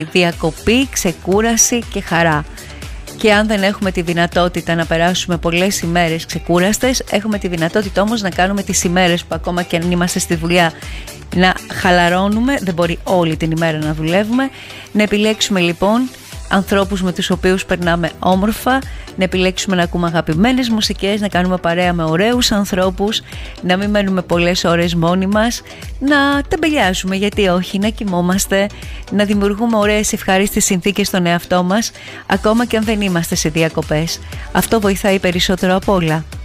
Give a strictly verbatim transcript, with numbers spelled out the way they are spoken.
διακοπή, ξεκούραση και χαρά. Και αν δεν έχουμε τη δυνατότητα να περάσουμε πολλές ημέρες ξεκούραστες, έχουμε τη δυνατότητα όμως να κάνουμε τις ημέρες που ακόμα και αν είμαστε στη δουλειά να χαλαρώνουμε, δεν μπορεί όλη την ημέρα να δουλεύουμε. Να επιλέξουμε λοιπόν ανθρώπους με τους οποίους περνάμε όμορφα, να επιλέξουμε να ακούμε αγαπημένες μουσικές, να κάνουμε παρέα με ωραίους ανθρώπους, να μην μένουμε πολλές ώρες μόνοι μας, να τεμπελιάζουμε, γιατί όχι, να κοιμόμαστε, να δημιουργούμε ωραίες ευχάριστες συνθήκες στον εαυτό μας, ακόμα και αν δεν είμαστε σε διακοπές. Αυτό βοηθάει περισσότερο απ' όλα.